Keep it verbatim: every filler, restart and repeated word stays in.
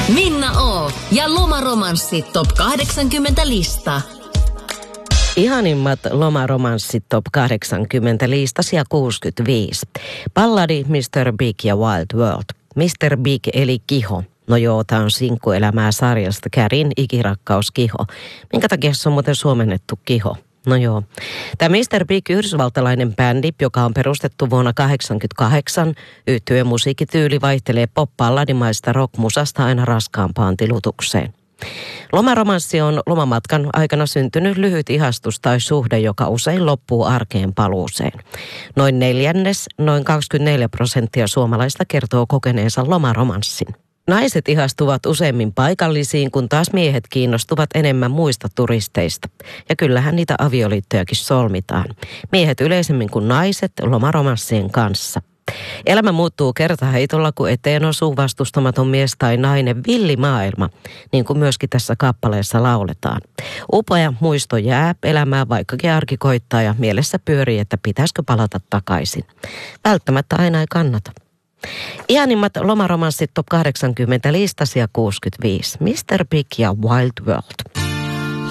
Minna O. ja Lomaromanssi Top kahdeksankymmentä lista. Ihanimmat lomaromanssit Top kahdeksankymmentä listasia kuusikymmentäviisi. Balladi mister Big ja Wild World. mister Big eli Kiho. No joo, tää on sinkkuelämää sarjasta Kärin ikirakkaus Kiho. Minkä takia se on muuten suomennettu Kiho? No joo. Tämä mister Big yhdysvaltalainen bändi, joka on perustettu vuonna tuhatyhdeksänsataakahdeksankymmentäkahdeksan, yhtyeen musiikkityyli vaihtelee pop-balladimaista rockmusasta aina raskaampaan tilutukseen. Lomaromanssi on lomamatkan aikana syntynyt lyhyt ihastus tai suhde, joka usein loppuu arkeen paluuseen. Noin neljännes, noin kaksikymmentäneljä prosenttia suomalaista kertoo kokeneensa lomaromanssin. Naiset ihastuvat useimmin paikallisiin, kun taas miehet kiinnostuvat enemmän muista turisteista. Ja kyllähän niitä avioliittojakin solmitaan. Miehet yleisemmin kuin naiset lomaromanssien kanssa. Elämä muuttuu kertaheitolla, kun eteen osuu vastustamaton mies tai nainen villimaailma, niin kuin myöskin tässä kappaleessa lauletaan. Upea muisto jää elämään, vaikkakin arki koittaa ja mielessä pyörii, että pitäisikö palata takaisin. Välttämättä aina ei kannata. Ihanimmat lomaromanssit Top kahdeksankymmentä listasia kuusikymmentäviisi. mister Big ja Wild World.